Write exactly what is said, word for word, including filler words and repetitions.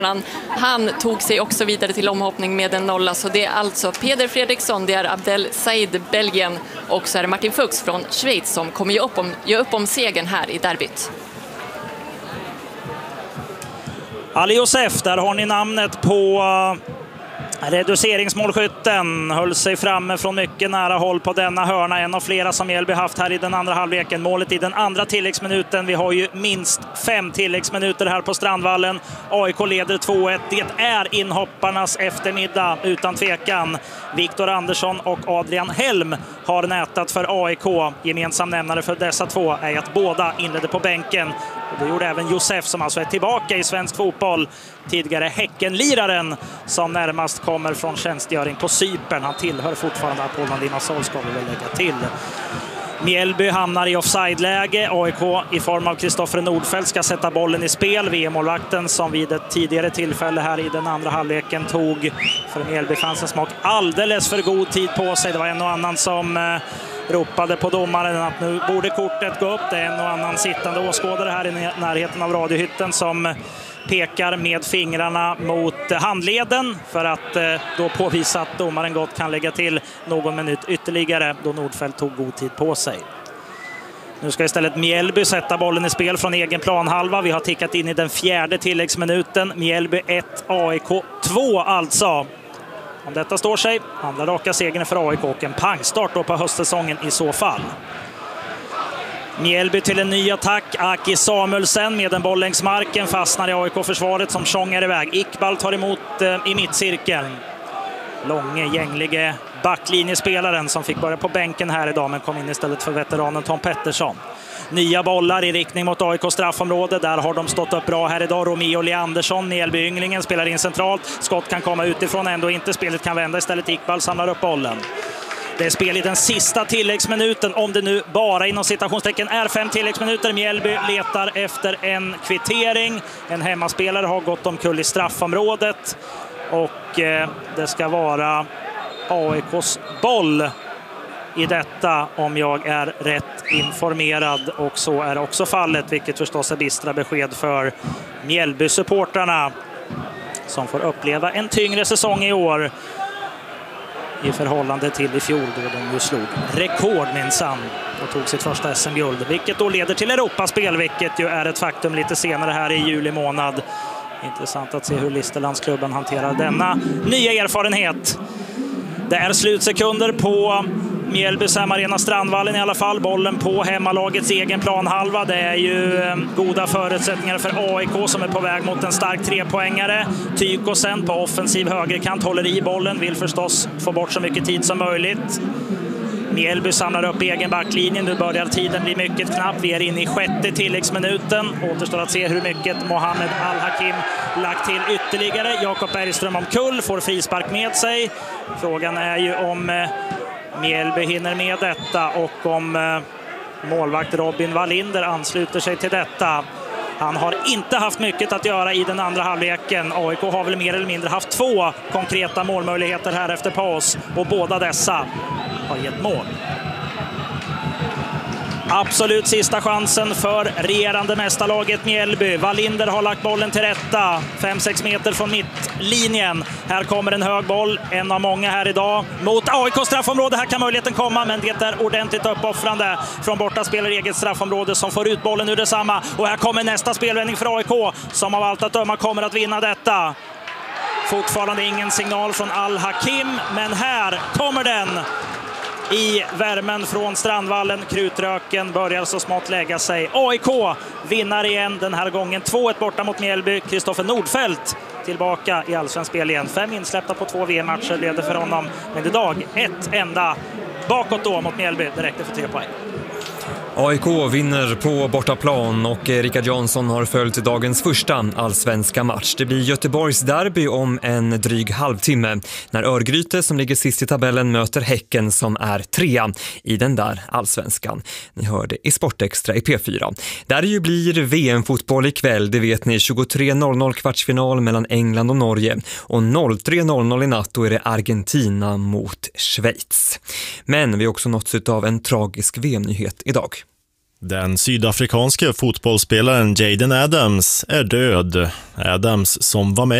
Han tog sig också vidare till omhoppning med en nolla, så det är alltså Peder Fredriksson, det är Abdel Said, Belgien, och så är det Martin Fuchs från Schweiz som kommer ge upp om, ge upp om segern här i derbyt. Ali Josef, där har ni namnet på reduceringsmålskytten. Höll sig framme från mycket nära håll på denna hörna. En av flera som Mjällby haft här i den andra halvleken. Målet i den andra tilläggsminuten. Vi har ju minst fem tilläggsminuter här på Strandvallen. A I K leder två ett. Det är inhopparnas eftermiddag utan tvekan. Viktor Andersson och Adrian Helm har nätat för A I K. Gemensam nämnare för dessa två är att båda inledde på bänken. Och det gjorde även Josef, som alltså är tillbaka i svensk fotboll. Tidigare Häckenliraren som närmast kommer från tjänstgöring på Cypern. Han tillhör fortfarande Apollon Limassol, ska vi väl lägga till. Mjällby hamnar i offside-läge. A I K i form av Kristoffer Nordfeldt ska sätta bollen i spel. V M-målvakten som vid ett tidigare tillfälle här i den andra halvleken tog för Mjällby fanns en smak alldeles för god tid på sig. Det var en och annan som eh, ropade på domaren att nu borde kortet gå upp. Det är en och annan sittande åskådare här i närheten av radiohytten som pekar med fingrarna mot handleden för att eh, då påvisa att domaren gott kan lägga till någon minut ytterligare då Nordfeldt tog god tid på sig. Nu ska istället Mjällby sätta bollen i spel från egen planhalva. Vi har tickat in i den fjärde tilläggsminuten. Mjällby ett, A I K två alltså. Om detta står sig, andra raka segern för A I K och en pangstart då på höstsäsongen i så fall. Mjällby till en ny attack. Aki Samuelsen med en boll längs marken fastnar i A I K-försvaret som tjongar iväg. Iqbal tar emot eh, i mittcirkeln. Långe, gänglige backlinjespelaren som fick börja på bänken här idag men kom in istället för veteranen Tom Pettersson. Nya bollar i riktning mot A I K straffområde. Där har de stått upp bra här idag. Romeo Leandersson, Mjällby-ynglingen, spelar in centralt. Skott kan komma utifrån, ändå inte. Spelet kan vända istället. Iqbal samlar upp bollen. Det är spel i den sista tilläggsminuten, om det nu bara inom citationstecken är fem tilläggsminuter. Mjällby letar efter en kvittering. En hemmaspelare har gått omkull i straffområdet. Och eh, det ska vara A I K:s boll i detta, om jag är rätt informerad. Och så är också fallet, vilket förstås är bistra besked för Mjällby-supportrarna som får uppleva en tyngre säsong i år i förhållande till i fjol då de ju slog rekord minsann och tog sitt första S M-guld, vilket då leder till Europaspel, vilket ju är ett faktum lite senare här i juli månad. Intressant att se hur Listerlandsklubben hanterar denna nya erfarenhet. Det är slutsekunder på Mjällbys hemmaarena Strandvallen i alla fall. Bollen på hemmalagets egen planhalva. Det är ju goda förutsättningar för A I K som är på väg mot en stark trepoängare. Tykosen på offensiv högerkant håller i bollen. Vill förstås få bort så mycket tid som möjligt. Mjällby samlar upp egen backlinjen. Nu börjar tiden bli mycket knapp. Vi är inne i sjätte tilläggsminuten. Återstår att se hur mycket Mohamed Al-Hakim lagt till ytterligare. Jakob Bergström omkull får frispark med sig. Frågan är ju om Mjällby hinner med detta och om målvakt Robin Wallinder ansluter sig till detta. Han har inte haft mycket att göra i den andra halvleken. A I K har väl mer eller mindre haft två konkreta målmöjligheter här efter paus och båda dessa har gett mål. Absolut sista chansen för regerande mästarlaget Mjällby. Wallinder har lagt bollen till rätta. fem sex meter från mittlinjen. Här kommer en hög boll. En av många här idag. Mot A I K straffområde. Här kan möjligheten komma, men det är ordentligt uppoffrande från bortaspelare i eget straffområde som får ut bollen ur detsamma. Och här kommer nästa spelvändning för A I K som av allt att döma kommer att vinna detta. Fortfarande ingen signal från Al-Hakim, men här kommer den. I värmen från Strandvallen, krutröken börjar så smått lägga sig. A I K vinner igen, den här gången två ett borta mot Mjällby. Kristoffer Nordfeldt tillbaka i allsvensk spel igen. Fem insläppta på två V M-matcher leder för honom. Men idag ett enda bakåt då mot Mjällby. Det räcker för tre poäng. A I K vinner på bortaplan och Rickard Jansson har följt dagens första allsvenska match. Det blir Göteborgs derby om en dryg halvtimme när Örgryte som ligger sist i tabellen möter Häcken som är trea i den där allsvenskan. Ni hörde i Sportextra i P fyra. Där ju blir V M-fotboll ikväll, det vet ni, tjugotre noll noll kvartsfinal mellan England och Norge och noll tre noll noll i natt då är det Argentina mot Schweiz. Men vi har också nåtts av en tragisk V M-nyhet idag. Den sydafrikanske fotbollsspelaren Jaden Adams är död. Adams, som var med